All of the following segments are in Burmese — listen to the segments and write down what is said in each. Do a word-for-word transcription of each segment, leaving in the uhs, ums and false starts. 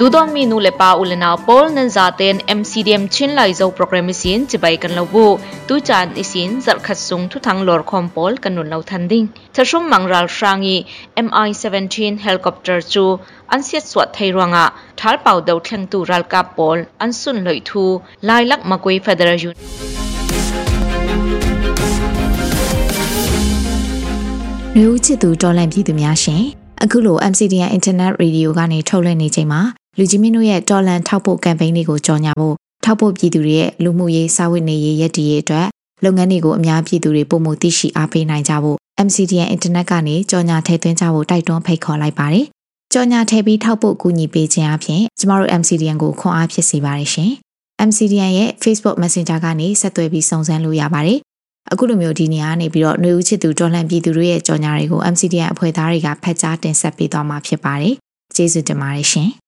dudong mi nu le pa ulena pol nan zaten M C D M chin lai zo program isin chibai kan lobu tu chan isin zar khat sung thu thang lor khom pol kanun lo thanding thashum mangral shrangi M I seventeen helicopter chu ansiat swat thaironga thal pau dau thleng tu ral ka pol ansun loi thu lai lak makoi federal unit New Chitu Dolan ပြည်သူများရှင်အခုလို M C D N Internet Radio ကနေထုတ်လွှင့်နေချိန်မှာလူကြီးမင်းတို့ရဲ့တော်လန်ထောက်ပို့ကမ်ပိန်းတွေကိုကြော်ညာဖို့ထောက်ပို့ပြည်သူတွေရဲ့လူမှုရေးစာဝတ်နေရေးရည်တည်ရေးအတွက်လုပ်ငန်းတွေကိုအများပြည်သူတွေပုံမှုသိရှိအားပေးနိုင်ကြဖို့ M C D N Internet ကနေကြော်ညာထည့်သွင်းကြဖို့တိုက်တွန်းဖိတ်ခေါ်လိုက်ပါတယ်။ကြော်ညာထည့်ပြီးထောက်ပို့ကူညီပေးခြင်းအပြင်ကျမတို့ M C D N ကိုခွန်အားဖြစ်စေပါတယ်ရှင်။ M C D N ရဲ့ Facebook Messenger ကနေဆက်သွယ်ပြီးစုံစမ်းလို့ရပါတယ်။အခုလိုမျိုးဒီနေရာနေပြီးတော့ຫນွေဦးချစ်သူတော်လှန်ပြည်သူတွေရဲ့ကြော်ညာတွေကို M C D N အဖွဲ့သားတွေကဖတ်ကြားတင်ဆက်ပေးသွားမှာဖြစ်ပါတယ်။ကျေးဇူးတင်ပါတယ်ရှင်။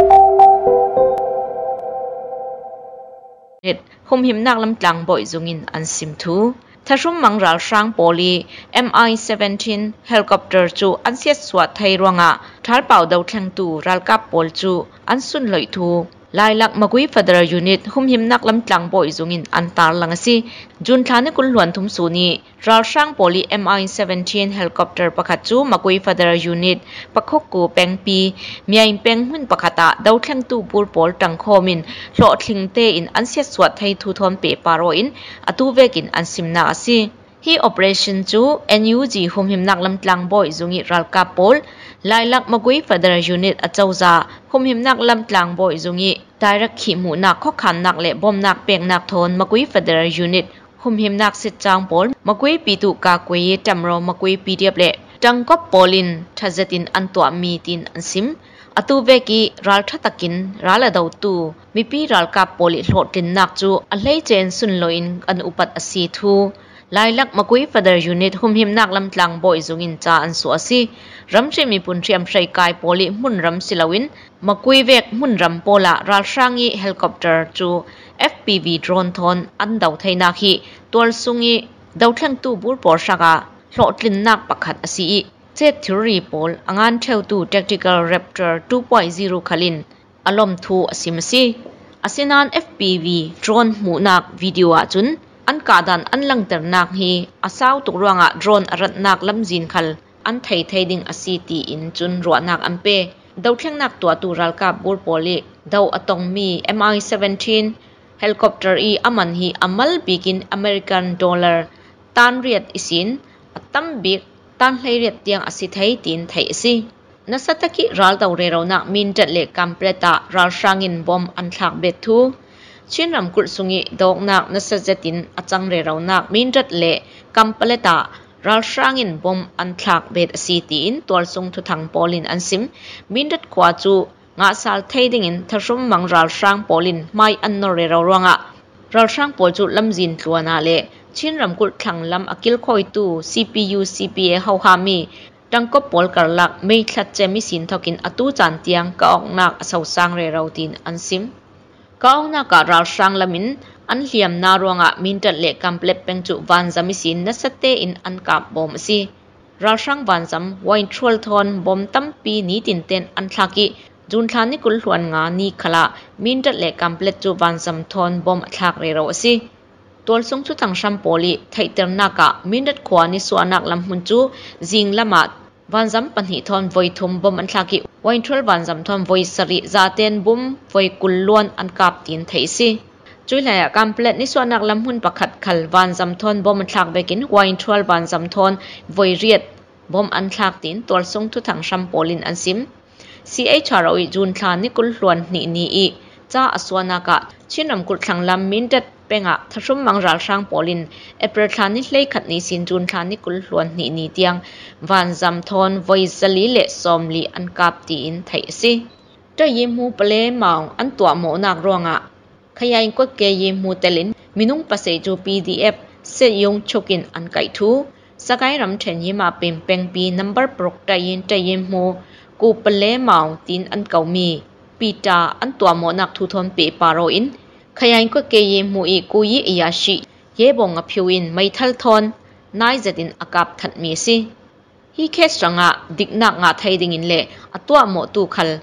hum him nak lam tlang boy zungin an sim thu thashum mangral sang poli M I seventeen helicopter chu an siat swat thai ronga thal pau dau thlang tu ral kap pol chu an sun loi thu lai lak magui federal unit hum him nak lam tlang boy zungin an tar langasi jun thane kul luan thum suni ral sang poli M I seventeen helicopter pakhat chu magui federal unit pakhok ku pengpi miai peng hun pakhata dau thlang tu pur pol tang khomin hlo thlingte in an siat swat thai thu thon pe paro in atu vekin an simna asi hi operation chu N U G hum him nak lam tlang boy zungi ral ka pol lai lak magui federal unit achauza hum him nak lam tlang boy zungi direct khi mu nak kho khan nak le bom nak peng nak thon magui federal unit hum him nak sit chang pol magui pi tu ka kwe tamro magui P D F le tangkop polin thazatin antwa mi tin ansim atu veki ral thatakin rala dau tu mipi ral ka poli hlotin nak chu a hlei chen sun loin an upat asi thu lai lak magui federal unit hum him nak lam tlang boy zungin cha an su asi ramche mi pun thiam thrai kai poli mun ram silawin magui vek mun ram pola ral shangi helicopter chu F P V drone thon an dau thaina khi tol sungi dau thlang tu bur por shaka hlotlin nak pakhat asi che theory pol angan theu tu tactical raptor two point oh khalin alom thu asimasi asinan F P V drone mu nak video a chun an kadan an langter nak hi asaw tukranga drone arat nak lamjin khal an thei thei ding asiti in chun ro nak ampe dau thleng nak tua tu ral ka bur poli dau atong mi M I seventeen helicopter e aman hi amal bikin American dollar tan riat isin atam bik tan hlei riat tiang asi thei tin thei si nasataki ral dau re rona min tat le completa ral shangin bom an thlak bet thu chinram kul sungi dok nak nasajatin achang re rona min tat le completa ral shangin bom an thlak bet asi tin tol sung thu thang polin ansim min tat kwa chu nga sal thei ding in thashum mang ral shang polin mai an no re rawanga ral shang pol chu lamjin tluana le chinram kul thlang lam akil khoi tu C P U C P A hau ha mi tangkop pol karlak mei thlat chemi sin thokin atu chan tiang ka ok nak asau sang re rawtin ansim ka ok na ka ral shang lamin an hliam na ronga mintat le complete peng chu van zami sin na sate in an kap bom si ral shang van zam wine troll thon bom tampi ni tin ten an thlaki jun thani kul hluan nga ni khala mintat le complete chu van zam thon bom thlak re raw si tol sung chu tang sham poli thaiter naka mindat khwani suanak lam hun chu jing lama vanzam panhi thon voi thum bom an thlaki wine troll vanzam thon voi sari zaten bum voi kulluan an kap tin theisi chuilaya complete ni suanak lam hun pakhat khal vanzam thon bom an thlak bekin wine troll vanzam thon voi riat bom an thlak tin tol sung thu thang sham polin an sim C H R O jun thani kul hluan ni ni i cha aswanaka chinam kul thanglam mindat penga thashum mangral sang polin April thani hlei khat ni sin jun thani kul hluan ni ni tiang van zam thon voizali le somli an kap ti in thai si ta yimu ple maung an tua mo nak ronga khayai ko ke yimu telin minung pase ju P D F se yong chokin an kai thu sakai ram then yima pem peng pi number prok ta yin ta yimu ku ple maung tin an kaumi pita an tua mo nak thu thon pe paro in khayai ko ke yimu i ku yi yashi ye bong a phiuin mai thal thon nai zatin akap that mi si hi khes ranga diknak nga thaiding in le atwa mo tu khal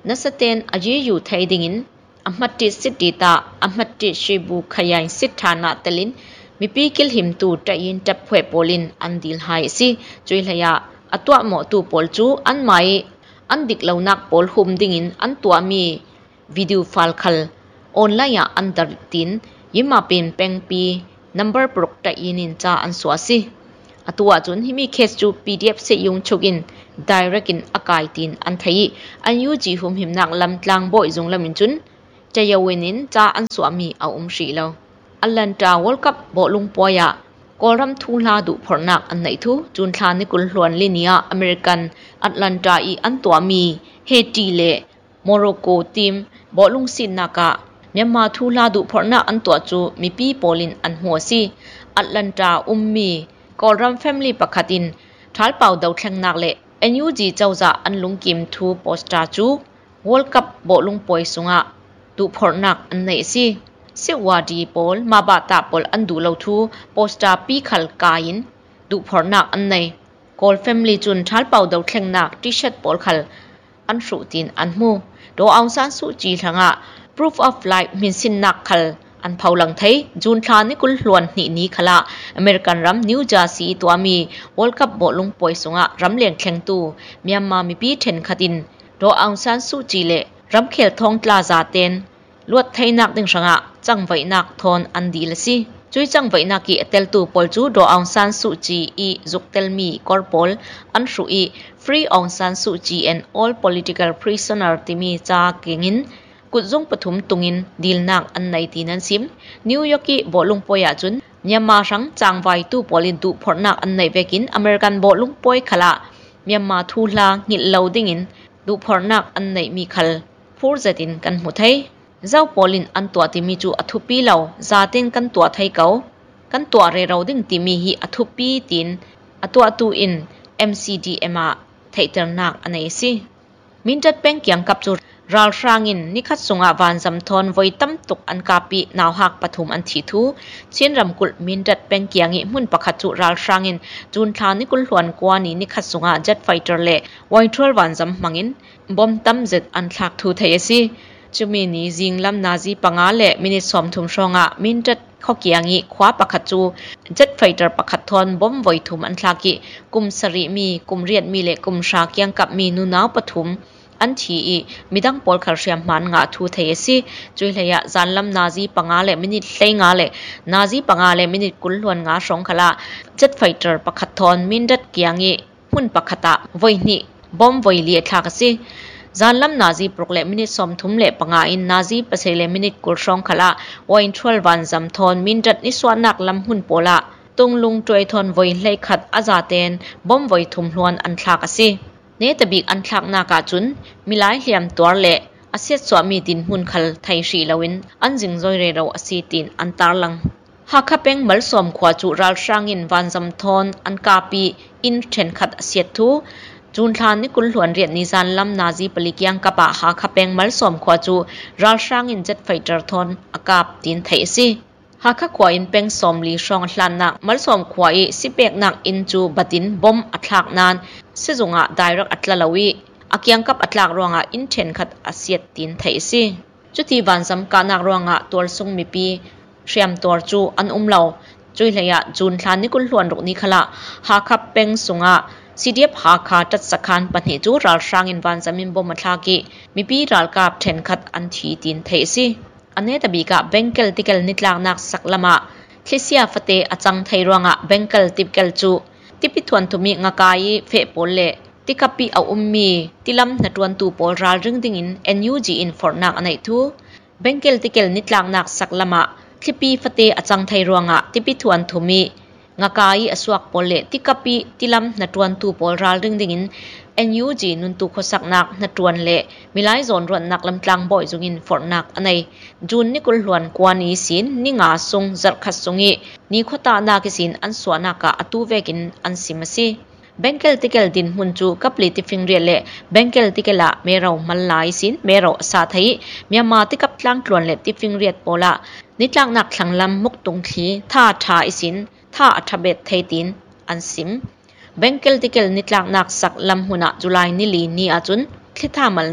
nasaten aji yu thai dingin amatti siddita amatti shibu khayai sithana telin mipi kil him tu tayin tap phwe polin andil hai si chuilhaya atwa mo tu pol chu an mai an dik launak pol hum dingin an tua mi video file khal online ya andar tin yima pin pengpi number prok tayin cha an swasi atua chun himi case chu pdf se yung chugin direct in akai tin an thai an yu ji hum him nak lam tlang boi jung lamin chun chayawinin cha an swami a um ri lo Atlanta World Cup bo lung poya koram thula du phornak an nei thu chun thla ni kul hluan linia American Atlanta i an tuami Haiti le Morocco team bo lung sin naka Myanmar thula du phorna an to chu mi pi polin an huasi Atlanta ummi koram family pakhatin thal pau dau thleng nak le N U G chawza an lungkim thu posta chu World Cup bo lung poi sunga du phornak an nei si Siwadi pol mabata pol andu lo thu posta pi khal kain du phornak an nei kol family chun thal pau dau thlengnak t-shirt pol khal an hru tin an mu do Aung San Suu Kyi thanga proof of life min sin nak khal an phaulang thei jun thla ni kul hluan ni ni khala American ram New Jersey tuami World Cup bo lung poi sunga ram leng thleng tu Myanmar mi pi then khatin do Aung San Suu Kyi le ram khel thong tla za ten luat thainak ding ranga changvainak thon andilasi chui changvaina ki atel tu pol chu do Aung San Suu Kyi i zuktel mi korpol an hru i free Aung San Suu Kyi and all political prisoner timi cha kengin kutzung pathum tungin dilnak an nai tinan sim New York ki bolung poya chun Myanmar rang changwai tu polin tu phornak an nei vekin American bolung poi khala Myanmar thula ngil loadingin du phornak an nei mi khal phurzatin kan mu thai zau polin an tua timi chu athupi lo zaten kan tua thai kau kan tua re rawding timi hi athupi tin atwa tu in M C D M a thaitarnak anei si mintat peng kyang kap chu ral rangin nikhat sunga van zam thon voi tam tuk an kapi naw hak pathum an thi thu chin ram kul mintat peng kyangi mun pakhat chu ral rangin chun thla ni kul hluan kwani nikhat sunga jet fighter le waithol van zam mangin bom tam zet an thlak thu thei si chumi ni jinglam nazi pangale minute som thum ronga mintat khokiangi khwa pakhat chu jet fighter pakhat thon bom voi thum an thlaki kum sari mi kum riat mi le kum sha kyang kap mi nu naw pathum an thi i midang pol khar siam man nga thu thei si chuihlaya zanlam nazi pangale minute hleinga le nazi pangale minute kul luan nga rong khala jet fighter pakhat thon mindat kyangi hun pakhata voini bom voi li thak si zanlam nazi prokle minute som thum le panga in nazi pasele minute kul rong khala wain twelve van zam thon mindat ni swanak lam hun pola tunglung troi thon voi hlei khat azaten bom voi thum hluan an thlak asi ne tabik an thlak na ka chun milai hliam tor le aset swami tin hun khal thai ri lawin an jing zoi re ro asi tin an tar lang ha khapeng mal som khwa chu ral rangin van zam thon an kapi in then khat asiat thu chun thlan ni kul hluan riat ni zan lam nazi palikyang kapa ha khapeng mal som khwa chu ral rangin jet fighter thon akap tin thai si ha kha khwa in peng som li rong hlan na mal som khwa i sipek nak in chu batin bom athlak nan sezunga direct atlalawi akyang kap atlak ronga in then khat asiat tin thai si chuti van zam kanak ronga tol sung mi pi hriam tor chu an umlo chuihlaya chun thlan ni kul hluan ruk ni khala ha khapeng sunga C D F ha kha tat sakhan panhe chu ral rangin van zamin bom athlaki mipi ral kap then khat an thi tin thei si ane tabika benkel tikel nitlak nak saklama thlesia fate achang thei ronga benkel tipkel chu tipithon thumi ngakai fe polle tikapi au ummi tilam natwan tu pol ral ring dingin N U G in fornak anai thu benkel tikel nitlak nak saklama thlipi fate achang thei ronga tipithon thumi ngakai aswak pole tikapi tilam natwan tu pol ral ring dingin N U G nun tu khosak nak natwan le milai zon ron nak lam tlang boy zungin fornak anai jun ni kul hluan kwani sin ni nga sung zar khat sungi ni khota na ki sin an swana ka atu vekin an simasi benkel tikel din mun chu kapli ti fingre le benkel tikela mero mallai sin mero sa thai Myanmar ti kap tlang tlon le ti fingriat pola nitlang nak thanglam muk tung thi tha tha isin tha athabet thaitin an sim benkel tikel nitlak nak sak lam huna July ni li ni achun thitha malnak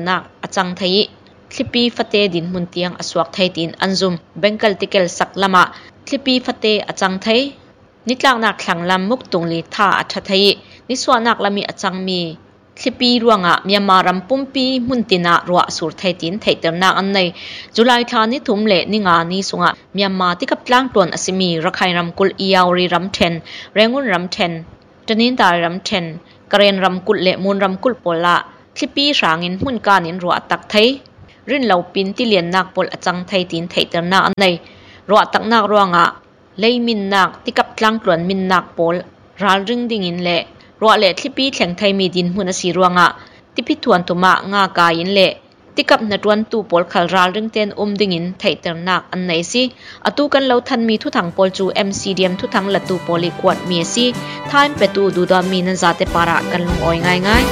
จังไทยคลิปีฟัตเตดินมุนเตียงอสวกไทยตินอันซุมเบงกัลติเกลสักลามะคลิปีฟัตเตอจังไทยนิตลางนักขังลำมุกตุงลีท่าอัชไทยนิสวานักลามีอจังมีคลิปีรวงะมีมารัมปุ่มปีมุนตินารัวสุรไทยตินไทยเตอร์นักอันในจุลัยทานิทุมเลนิงานิสุงะมีมาติกับลางตวนอสิมีรักไฮรัมกุลอียาวรีรัมเทนเรงุนรัมเทนจนินตารัมเทนกเรนรัมกุลเลมูนรัมกุลโปละคลิปีสางินมุนกานินรัวตักไทยรินเหลาปินที่เลียนนักปอลอจังไทยตินไทยเตอร์นักอันในรัวตักนักรวงะเลยมินนักติกับลางตวนมินนักปอลรัลริงดิ่งินเละรัวเละคลิปีแข่งไทยมีดินมุนสีรวงะติพิทวนตุมะงากายินเละติกับนัดวันตูปอลขัลรัลริงเตนอมดิ่งินไทยเตอร์นักอันไหนสิอตูกันเราทันมีทุถังปอลจูเอ็มซีดีเอ็มทุถังละตูปอลิกวดมีสิท่านเป็ตูดูดามีนันซาเตปาระกันลงอ้อยง่ายง่าย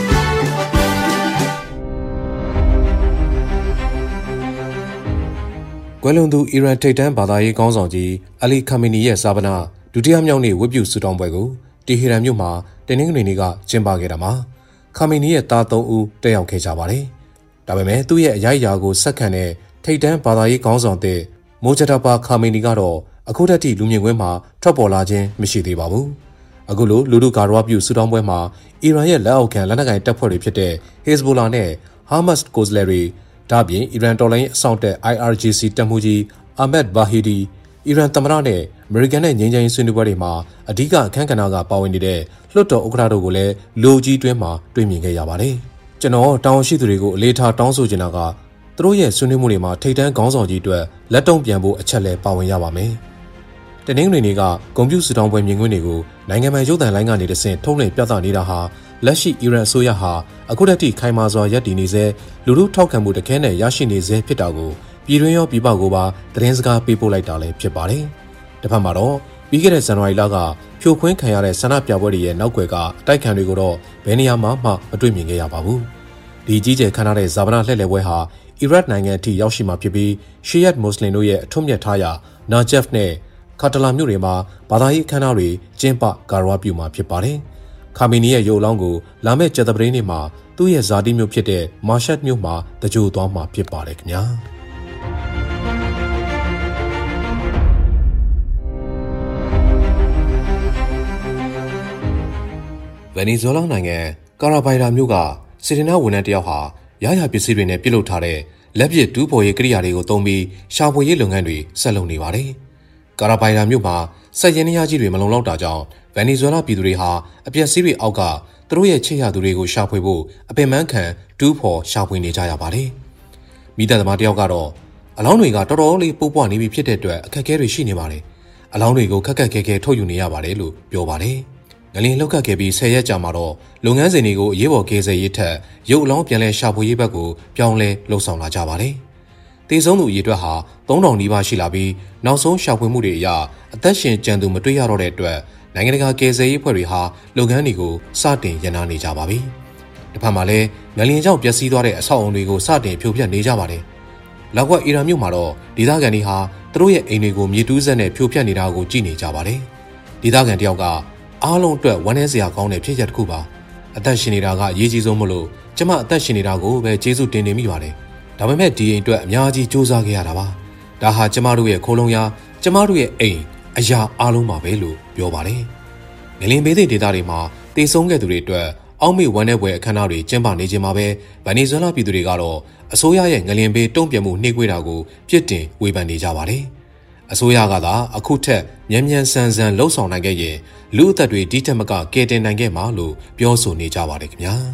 ကွယ်လွန်သူအီရန်ထိပ်တန်းဘာသာရေးခေါင်းဆောင်ကြီးအလီခါမီနီရဲ့စာပနာဒုတိယမြောက်နေ့ဝတ်ပြုဆုတောင်းပွဲကိုတီဟီရန်မြို့မှာတင်းနှင်းငွေနေ့ကကျင်းပခဲ့တာမှာခါမီနီရဲ့သားသုံးဦးတက်ရောက်ခဲ့ကြပါတယ်။ဒါပေမဲ့သူ့ရဲ့အရိုက်အရာကိုဆက်ခံတဲ့ထိပ်တန်းဘာသာရေးခေါင်းဆောင်တဲ့မိုဂျတာဘာခါမီနီကတော့အခုတည်းကလူမြင်ကွင်းမှာထွက်ပေါ်လာခြင်းမရှိသေးပါဘူး။အခုလိုလူလူကာရွာပြုဆုတောင်းပွဲမှာအီရန်ရဲ့လက်အောက်ခံလက်နက်ကိုင်တပ်ဖွဲ့တွေဖြစ်တဲ့ဟစ်ဇ်ဘိုလာနဲ့ဟာမတ်စ်ကိုစလရီဒါပြင်အီရန်တော်လိုင်းအဆောင်တဲ့ I R G C တပ်မှုကြီးအာမက်ဘာဟီဒီအီရန်သမ္မတနဲ့အမေရိကန်နဲ့ငြိမ်းချမ်းရေးဆွေးနွေးပွဲတွေမှာအဓိကအခမ်းကဏ္ဍကပါဝင်နေတဲ့လွှတ်တော်ဥက္ကဋ္ဌတို့ကိုလည်းလူကြီးတွင်းမှာတွေ့မြင်ခဲ့ရပါတယ်။ကျွန်တော်တောင်းရှိသူတွေကိုအလေးထားတောင်းဆိုချင်တာကသူတို့ရဲ့ဆွေးနွေးမှုတွေမှာထိပ်တန်းခေါင်းဆောင်ကြီးအတွက်လက်တုံ့ပြန်ဖို့အချက်လဲပါဝင်ရပါမယ်။တနင်္ဂနွေနေ့ကကွန်ပျူတာစတောင်းပွဲမြင်ကွင်းတွေကိုနိုင်ငံပိုင်ရုပ်သံလိုင်းကနေတဆင့်ထုတ်လွှင့်ပြသနေတာဟာလက်ရှိအီရန်အစိုးရဟာအခုတည်းကခိုင်မာစွာရပ်တည်နေစေလူလူထောက်ခံမှုတခဲနဲ့ရရှိနေစေဖြစ်တာကိုပြည်တွင်းရောပြည်ပကိုပါသတင်းစကားပေးပို့လိုက်တာလည်းဖြစ်ပါတယ်။တစ်ဖက်မှာတော့ပြီးခဲ့တဲ့ဇန်နဝါရီလကဖြိုခွင်းခံရတဲ့ဆန္ဒပြပွဲတွေရဲ့နောက်ွယ်ကအတိုက်ခံတွေကိုတော့ဘယ်နေရာမှမှမတွေ့မြင်ခဲ့ရပါဘူး။ဒီကြီးကျယ်ခမ်းနားတဲ့ဇာဗနာလှည့်လည်ပွဲဟာအီရတ်နိုင်ငံအထိရောက်ရှိမှာဖြစ်ပြီးရှီယတ်မွတ်စလင်တို့ရဲ့အထွတ်မြတ်ထားရာနာဂျက်ဖ်နဲ့ခါတလာမြို့တွေမှာဘာသာရေးခမ်းနားတွေကျင်းပကာရွာပြုမှာဖြစ်ပါတယ်။ခါမီနီရဲ့ရုပ်အလောင်းကိုလာမယ့်ကျက်သပတေးနေ့မှာသူ့ရဲ့ဇာတိမြို့ဖြစ်တဲ့မာရှတ်မြို့မှာတကြိုသွားမှာဖြစ်ပါတယ်ခင်ဗျာ။ဗင်နီဇွဲလားနိုင်ငံကာရာဘိုင်ရာမြို့ကစီရီနာဝန်ထမ်းတယောက်ဟာရရပစ္စည်းတွေနဲ့ပြုလုပ်ထားတဲ့လက်ပစ်တူးဖော်ရေးကိရိယာတွေကိုသုံးပြီးရှာဖွေရေးလုပ်ငန်းတွေဆက်လုပ်နေပါတယ်။ကာရာဘိုင်ရာမြို့မှာစက်ရင်းနှီးကြီးတွေမလုံလောက်တာကြောင့်ဗင်နီဇွဲလားပြည်သူတွေဟာအပျက်စီးတွေအောက်ကသူတို့ရဲ့ချစ်ရသူတွေကိုရှာဖွေဖို့အပင်ပန်းခံတူးဖော်ရှာဖွေနေကြရပါတယ်။မိသားသမားတယောက်ကတော့အလောင်းတွေကတော်တော်လေးပုပ်ပွားနေပြီဖြစ်တဲ့အတွက်အခက်အခဲတွေရှိနေပါတယ်။အလောင်းတွေကိုခက်ခက်ခဲခဲထုတ်ယူနေရပါတယ်လို့ပြောပါတယ်။ငလင်လောက်ကခဲ့ပြီးဆယ်ရက်ကြာမှာတော့လုပ်ငန်းစဉ်တွေကိုအရေးပေါ်ကယ်ဆယ်ရေးထက်ရုပ်အလောင်းပြန်လည်ရှာဖွေရေးဘက်ကိုပြောင်းလဲလှုပ်ဆောင်လာကြပါတယ်။တေဆုံးသူအရေအတွက်ဟာသုံးထောင်နီးပါးရှိလာပြီးနောက်ဆုံးရှာဖွေမှုတွေအရအသက်ရှင်ကျန်သူမတွေ့ရတော့တဲ့အတွက်နိုင်ငံတကာကယ်ဆယ်ရေးဖွဲ့တွေဟာလုပ်ငန်းတွေကိုစတင်ရန်နာနေကြပါပြီ။တစ်ဖက်မှာလည်းငလင်ကြောင့်ပျက်စီးသွားတဲ့အဆောက်အုံတွေကိုစတင်ဖြိုဖျက်နေကြပါတယ်။လောက်ကွက်အီရန်မြို့မှာတော့ဒေသခံတွေဟာသူတို့ရဲ့အိမ်တွေကိုမြေတူးစက်နဲ့ဖြိုဖျက်နေတာကိုကြည့်နေကြပါတယ်။ဒေသခံတယောက်ကအားလုံးအတွက်ဝမ်းနည်းစရာကောင်းတဲ့ဖြစ်ရပ်တစ်ခုပါအသက်ရှင်နေတာကအရေးကြီးဆုံးမလို့ကျမအသက်ရှင်နေတာကိုပဲကျေးဇူးတင်နေမိပါတယ်ဒါပေမဲ့ဒီအိမ်အတွက်အများကြီးစူးစမ်းခဲ့ရတာပါဒါဟာကျမတို့ရဲ့ခိုးလုံရာကျမတို့ရဲ့အိမ်အရာအားလုံးပါပဲလို့ပြောပါတယ်ငလင်ဘေးသည့်ဒေသတွေမှာတည်ဆုံးခဲ့သူတွေအတွက်အောက်မေ့ဝမ်းနည်းပွဲအခမ်းအနားတွေကျင်းပနေခြင်းမှာပဲဗင်နီဇွဲလားပြည်သူတွေကတော့အစိုးရရဲ့ငလင်ဘေးတုံ့ပြန်မှုနှိမ့်ကွေးတာကိုပြစ်တင်ဝေဖန်နေကြပါတယ်အစိုးရကသာအခုထက်မြန်မြန်ဆန်ဆန်လှုပ်ဆောင်နိုင်ခဲ့ရင်လူအသက်တွေဒီထက်မကကယ်တင်နိုင်ခဲ့မှာလို့ပြောဆိုနေကြပါတယ်ခင်ဗျာ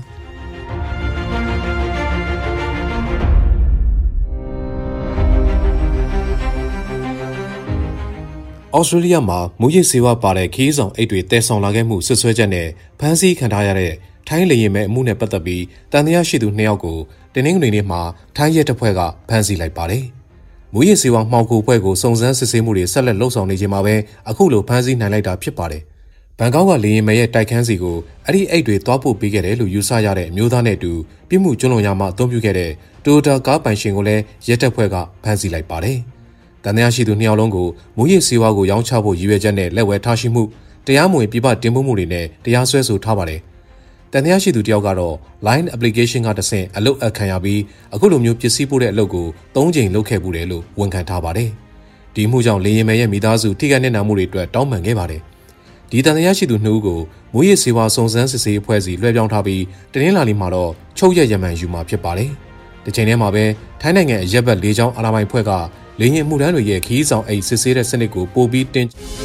ဩစတြေးလျမှာမူရစ်ဆေးဝါးပါတဲ့ခီးဆောင်အိတ်တွေတည်ဆောင်လာခဲ့မှုဆွဆွဲချက်နဲ့ဖမ်းဆီးခံထားရတဲ့ထိုင်းလေရင်မဲ့အမှုနဲ့ပတ်သက်ပြီးတန်တရားရှိသူနှစ်ယောက်ကိုတင်းနှင်းငွေနေ့မှာထိုင်းရဲတပ်ဖွဲ့ကဖမ်းဆီးလိုက်ပါတယ်မူရစ်ဆေးဝါးမှောင်ခိုဖွဲ့ကိုစုံစမ်းစစ်ဆေးမှုတွေဆက်လက်လှုပ်ဆောင်နေချိန်မှာပဲအခုလိုဖမ်းဆီးနိုင်လိုက်တာဖြစ်ပါတယ်။ဘန်ကောက်ကလေရင်မဲရဲ့တိုက်ခန်းစီကိုအဲ့ဒီအိတ်တွေသွားပို့ပေးခဲ့တယ်လို့ယူဆရတဲ့အမျိုးသားနဲ့အတူပြစ်မှုကျွလွန်ရမှအသုံးပြုခဲ့တဲ့တိုတာကားပိုင်ရှင်ကိုလည်းရဲတပ်ဖွဲ့ကဖမ်းဆီးလိုက်ပါတယ်။တန်တရားရှိသူနှစ်ယောက်လုံးကိုမူရစ်ဆေးဝါးကိုရောင်းချဖို့ရည်ရွယ်ချက်နဲ့လက်ဝဲထားရှိမှုတရားမဝင်ပြပတင်ပို့မှုတွေနဲ့တရားစွဲဆိုထားပါတယ်။တန်တရားရှိသူတယောက်ကတော့ line application ကတဆင့်အလုပ်အခမ်းရပြီးအခုလိုမျိုးပစ္စည်းပို့တဲ့အလုပ်ကိုသုံးကြိမ်လုပ်ခဲ့မှုတယ်လို့ဝန်ခံထားပါတယ်။ဒီမှုကြောင့်လေရင်မယ်ရဲ့မိသားစုထိခိုက်နစ်နာမှုတွေအတွက်တောင်းပန်ခဲ့ပါတယ်။ဒီတန်တရားရှိသူနှစ်ဦးကိုမူရစ်စေဝါစုံစမ်းစစ်ဆေးအဖွဲ့စီလွှဲပြောင်းထားပြီးတနင်္လာနေ့မှာတော့ချုပ်ရက်ရမန်ယူမှာဖြစ်ပါတယ်။ဒီချိန်ထဲမှာပဲထိုင်းနိုင်ငံအရက်ဘက်လေးချောင်းအာဏာပိုင်ဖွဲ့ကလေရင်မှုတန်းတွေရဲ့ခီးဆောင်အိတ်စစ်ဆေးတဲ့စနစ်ကိုပို့ပြီးတင်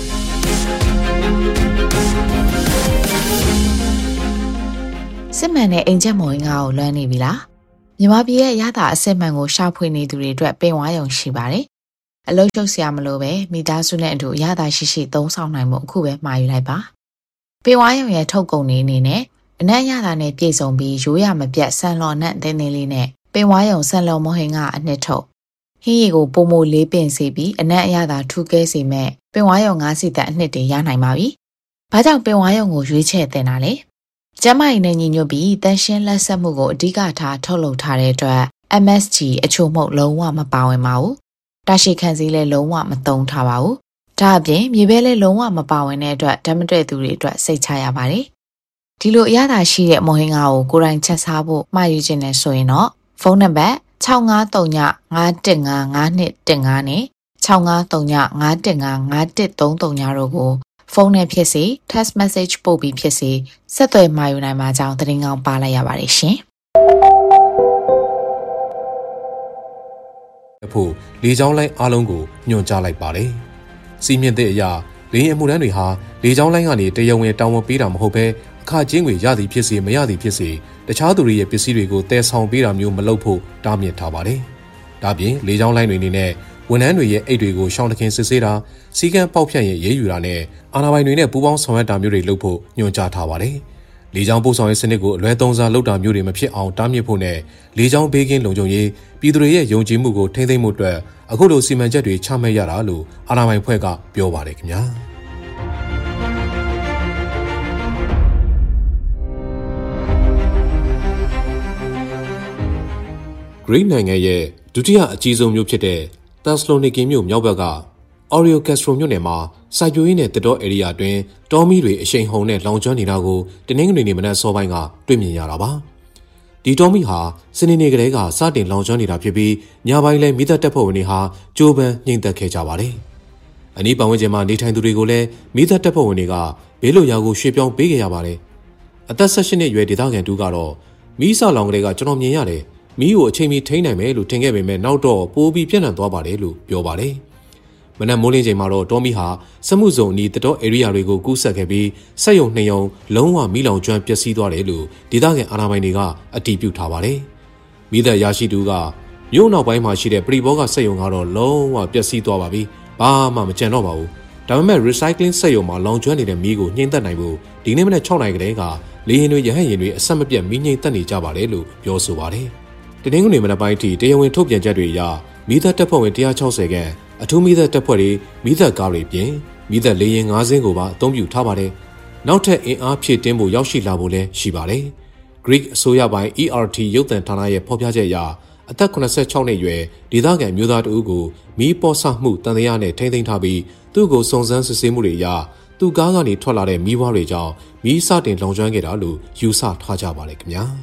စစ်မှန်တဲ့အိမ်ချက်မော်ရင်ကားကိုလွှမ်းနေပြီလားမြန်မာပြည်ရဲ့ရတာအစစ်မှန်ကိုရှာဖွေနေသူတွေအတွက်ပင်ဝါရုံရှိပါတယ်အလုံးချုပ်စရာမလိုပဲမိသားစုနဲ့အတူရတာရှိရှိသုံးဆောင်နိုင်မှုအခုပဲမှာယူလိုက်ပါပင်ဝါရုံရဲ့ထုတ်ကုန်နေအနေနဲ့အနက်ရတာနဲ့ပြည်စုံပြီးရိုးရမပြတ်ဆန်လော်နဲ့တင်းတင်းလေးနဲ့ပင်ဝါရုံဆန်လော်မော်ဟင်ကအနှစ်ထုတ်ဟင်းရီကိုပုံမိုလေးပင်စေပြီးအနက်အရသာထူးကဲစေမဲ့ပင်ဝါရုံငါးစီတက်အနှစ်တွေရနိုင်ပါပြီဘာကြောင့်ပင်ဝါရုံကိုရွေးချယ်တင်တာလဲကျမရင်နဲ့ညီညွတ်ပြီးတန်ရှင်းလက်ဆက်မှုကိုအဓိကထားထုတ်လုပ်ထားတဲ့အတွက် M S G အချို့မှုလုံးဝမပါဝင်ပါဘူး။တာရှိခံစည်းလည်းလုံးဝမသုံးထားပါဘူး။ဒါအပြင်မြေပဲလည်းလုံးဝမပါဝင်တဲ့အတွက်ဓာတ်မတွေ့သူတွေအတွက်စိတ်ချရပါတယ်။ဒီလိုအရသာရှိတဲ့မော်ဟင်ကားကိုကိုယ်တိုင်ချက်စားဖို့မှာယူခြင်းနဲ့ဆိုရင်တော့ဖုန်းနံပါတ်၆၅၃ည၅၁၅၅၂၁၅နဲ့၆၅၃ည၅၁၅၅၅၁၃၃တို့ကိုဖုန်းနဲ့ဖြစ်စေ text message ပို့ပြီးဖြစ်စေဆက်သွယ်မှာယူနိုင်မှာကြောင်းသတင်းကောင်းပါလိုက်ရပါတယ်ရှင်။ဖို့လေကြောင်းလိုင်းအားလုံးကိုညွှန်ကြားလိုက်ပါတယ်။စီမင်းတဲ့အရာလေရင်အမှုတန်းတွေဟာလေကြောင်းလိုင်းကနေတရားဝင်တောင်းဝန်ပေးတာမဟုတ်ဘဲအခကျင်းတွေရသည်ဖြစ်စေမရသည်ဖြစ်စေတခြားသူတွေရဲ့ပစ္စည်းတွေကိုတည်ဆောင်ပေးတာမျိုးမလုပ်ဖို့တားမြစ်ထားပါတယ်။ဒါပြင်လေကြောင်းလိုင်းတွေအနေနဲ့ဝန်ထမ်းတွေရဲ့အိတ်တွေကိုရှောင်းတခင်စစ်ဆေးတာစီကံပေါက်ဖြတ်ရင်ရေးယူတာနဲ့အာဏာပိုင်တွေနဲ့ပူးပေါင်းဆောင်ရွက်တာမျိုးတွေလုပ်ဖို့ညွှန်ကြားထားပါတယ်။လေကြောင်းပို့ဆောင်ရေးစနစ်ကိုအလွဲသုံးစားလုပ်တာမျိုးတွေမဖြစ်အောင်တားမြစ်ဖို့နဲ့လေကြောင်းဘေးကင်းလုံခြုံရေးပြည်သူတွေရဲ့ယုံကြည်မှုကိုထိန်းသိမ်းမှုအတွက်အခုလိုစီမံချက်တွေချမှတ်ရတာလို့အာဏာပိုင်ဖွဲ့ကပြောပါတယ်ခင်ဗျာ။ Greece နိုင်ငံရဲ့ဒုတိယအကြီးဆုံးမြို့ဖြစ်တဲ့တက်စလိုနီကီမြို့မြောက်ဘက်ကအော်ရီယိုကက်စထရိုမြို့နယ်မှာစိုက်ပျိုးရေးနဲ့တတော်ဧရိယာအတွင်းတောမီတွေအရှိန်ဟုန်နဲ့လောင်ကျွမ်းနေတာကိုတနင်္ဂနွေနေ့မနက်စောပိုင်းကတွေ့မြင်ရတာပါဒီတောမီဟာစနေနေ့ကလေးကစတင်လောင်ကျွမ်းနေတာဖြစ်ပြီးညပိုင်းလဲမိသက်တပ်ဖွဲ့ဝင်တွေဟာကြိုးပမ်းနှိမ်သက်ခဲ့ကြပါတယ်အနီးပတ်ဝန်းကျင်မှာနေထိုင်သူတွေကိုလည်းမိသက်တပ်ဖွဲ့ဝင်တွေကဘေးလွတ်ရာကိုရွှေ့ပြောင်းပေးခဲ့ရပါတယ်အသက်၁၈နှစ်အရွယ်ဒေသခံတူကတော့မီးစလောင်ကလေးကကျွန်တော်မြင်ရတယ်မီးကိုအချိန်မီထိန်းနိုင်မယ်လို့ထင်ခဲ့ပေမဲ့နောက်တော့ပိုးပြီးပြန့်နှံ့သွားပါတယ်လို့ပြောပါတယ်။မနက်မိုးလင်းချိန်မှာတော့တောမီဟာစမှုစုံအနီးတတော်ဧရိယာတွေကိုကူးဆက်ခဲ့ပြီးစက်ရုံနှစ်ရုံလုံးဝမီးလောင်ကျွမ်းပျက်စီးသွားတယ်လို့ဒေသခံအာဏာပိုင်တွေကအတည်ပြုထားပါတယ်။မိသက်ရရှိသူကမြို့နောက်ပိုင်းမှာရှိတဲ့ပရိဘောဂစက်ရုံကတော့လုံးဝပျက်စီးသွားပါပြီ။ဘာမှမကျန်တော့ပါဘူး။ဒါပေမဲ့ recycling စက်ရုံမှာလောင်ကျွမ်းနေတဲ့မီးကိုညှိမ့်သက်နိုင်ဖို့ဒီနေ့မနက်၆နာရီကတည်းကလေယာဉ်တွေရဟတ်ယာဉ်တွေအဆက်မပြတ်မီးငြိမ်သက်နေကြပါတယ်လို့ပြောဆိုပါတယ်။တနင်္ဂနွေမနက်ပိုင်းထိတရားဝင်ထုတ်ပြန်ချက်တွေအရမိသက်တပ်ဖွဲ့ဝင်one hundred sixtyခန့်အထူးမိသက်တပ်ဖွဲ့တွေမိသက်ကားတွေပြင်မိသက်လေယာဉ်၅စင်းကိုပါအသုံးပြုထားပါတယ်။နောက်ထပ်အင်အားဖြည့်တင်းဖို့ရောက်ရှိလာဖို့လည်းရှိပါတယ်။ Greek အစိုးရပိုင်း E R T ရုပ်သံဌာနရဲ့ဖော်ပြချက်အရအသက်၇၆နှစ်အရွယ်ဒေသခံမျိုးသားတဦးကိုမီးပေါ်ဆမှုတန်တရားနဲ့ထိန်းသိမ်းထားပြီးသူ့ကိုစုံစမ်းစစ်ဆေးမှုတွေအရသူ့ကားကနေထွက်လာတဲ့မီးပွားတွေကြောင့်မီးစတင်လောင်ကျွမ်းခဲ့တာလို့ယူဆထားကြပါတယ်ခင်ဗျာ။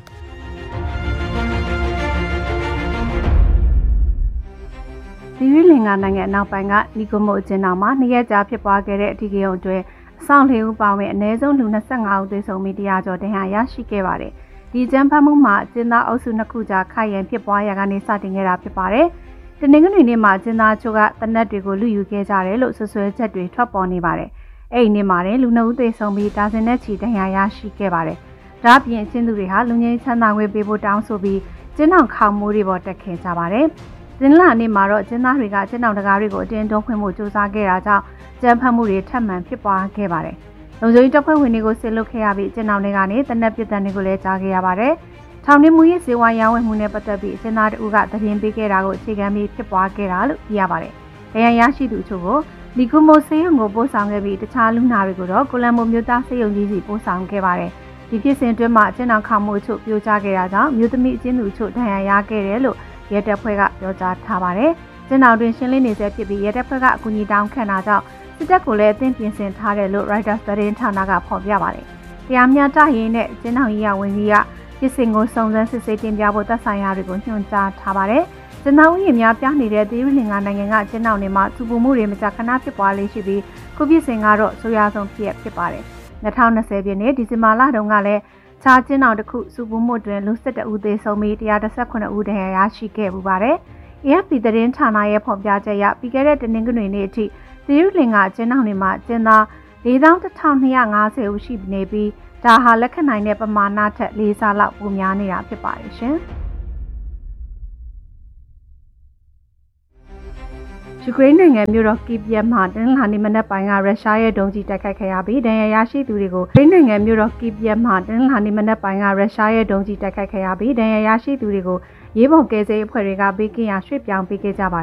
ဒီရီလင်္ကာနိုင်ငံနောက်ပိုင်းကနီကိုမိုအကျဉ်းထောင်မှာနှစ်ရက်ကြာဖြစ်ပွားခဲ့တဲ့အထူးကိန်းအတွင်းအဆောင်လေးဦးပါဝင်အနည်းဆုံးလူ၂၅ဦးသေဆုံးပြီးတရားကျော်တင်ဟာရရှိခဲ့ပါတယ်။ဒီကျန်းဖတ်မှုမှာကျင်းသားအုပ်စုနှစ်ခုကြားခိုင်ရန်ဖြစ်ပွားရာကနေစတင်ခဲ့တာဖြစ်ပါတယ်။တနင်္ဂနွေနေ့မှာကျင်းသားချို့ကတနက်တွေကိုလူယူခဲ့ကြတယ်လို့ဆွဆွဲချက်တွေထွက်ပေါ်နေပါတယ်။အဲ့ဒီနေ့မှာလည်းလူနှစ်ဦးသေဆုံးပြီးဒါဇင်နဲ့ချီဒဏ်ရာရရှိခဲ့ပါတယ်။ဒါ့အပြင်အကျဉ်းသူတွေဟာလူငယ်ချမ်းသာခွင့်ပေးဖို့တောင်းဆိုပြီးကျင်းထောင်ခေါင်မိုးတွေပေါ်တက်ခဲ့ကြပါတယ်။ကျင်းလာနေ့မှာတော့ကျင်းသားတွေကကျင်းထောင်တကားတွေကိုအတင်းတွန်းခွင့်မှုစူးစမ်းခဲ့တာကြောင့်ကျန်းဖတ်မှုတွေထပ်မံဖြစ်ပွားခဲ့ပါတယ်။လုံခြုံရေးတပ်ဖွဲ့ဝင်တွေကိုဆစ်လွတ်ခဲ့ရပြီးကျင်းထောင်တွေကနေတနက်ပစ်တန်းတွေကိုလည်းကြားခဲ့ရပါတယ်။ထောင်တွင်းမူရေးစေဝါရောင်းဝယ်မှုနဲ့ပတ်သက်ပြီးကျင်းသားတဦးကသတင်းပေးခဲ့တာကိုအခြေခံပြီးဖြစ်ပွားခဲ့တာလို့သိရပါတယ်။ဒဏ်ရာရရှိသူအချို့ကိုလီကူမိုဆေးရုံကိုပို့ဆောင်ခဲ့ပြီးတခြားလူနာတွေကိုတော့ကိုလံဘိုမြို့သားဆေးရုံကြီးစီပို့ဆောင်ခဲ့ပါတယ်။ဒီဖြစ်စဉ်အတွင်းမှာကျင်းထောင်ခေါင်မှုအချို့ပြိုကျခဲ့တာကြောင့်မြို့သမီးအကျဉ်းသူအချို့ဒဏ်ရာရခဲ့တယ်လို့ရဲတပ်ဖွဲ့ကပြောကြားထားပါတယ်။ကျင်းထောင်တွင်ရှင်းလင်းနေဆဲဖြစ်ပြီးရဲတပ်ဖွဲ့ကအကူအညီတောင်းခံတာကြောင့်စစ်တပ်ကိုလည်းအသင့်ပြင်ဆင်ထားတယ်လို့ Reuters သတင်းဌာနကဖော်ပြပါတယ်။တရားမျှတရေးနဲ့ကျင်းတော်ရေးရဝန်ကြီးကပြည်စင်ကိုစုံစမ်းစစ်ဆေးတင်ပြဖို့သက်ဆိုင်ရာတွေကိုညွှန်ကြားထားပါတယ်။ကျင်းတော်ရေးများပြနေတဲ့သီရိလင်္ကာနိုင်ငံကကျင်းတော်တွေမှာသူပူမှုတွေမကြာခဏဖြစ်ပွားလေးရှိပြီးခုပြည်စင်ကတော့ဆိုးရွားဆုံးဖြစ်ဖြစ်ပါတယ်။၂၀၂၀ပြည့်နှစ်ဒီဇင်ဘာလတုန်းကလည်းခြားကျင်းတော်တစ်ခုစူပူမှုတွင်လူ၁၁ဦးသေဆုံးပြီး၁၁၇ဦးဒဏ်ရာရရှိခဲ့ပူပါတယ်။ A F P သတင်းဌာနရဲ့ဖော်ပြချက်အရပြီးခဲ့တဲ့တနင်္ဂနွေနေ့အထိသီရိလင်္ကာကျင်းတော်တွေမှာကျင်းသား၄သောင်းတစ်ထောင်၂ရာ၅ဆယ်ဦးရှိနေပြီးဒါဟာလက်ခံနိုင်တဲ့ပမာဏထက်၄ဆလောက်ပိုများနေတာဖြစ်ပါတယ်ရှင်။ယူကရိန်းနိုင်ငံမြို့တော်ကီဗ်မှာတနင်္လာနေ့မနက်ပိုင်းကရုရှားရဲ့ဒုံးကျည်တိုက်ခိုက်ခဲ့ရပြီးဒဏ်ရာရရှိသူတွေကိုယူကရိန်းနိုင်ငံမြို့တော်ကီဗ်မှာတနင်္လာနေ့မနက်ပိုင်းကရုရှားရဲ့ဒုံးကျည်တိုက်ခိုက်ခဲ့ရပြီးဒဏ်ရာရရှိသူတွေကိုရေးပေါ်ကယ်ဆယ်ရေးအဖွဲ့တွေကဘေးကင်းရာရွှေ့ပြောင်းပေးခဲ့ကြပါ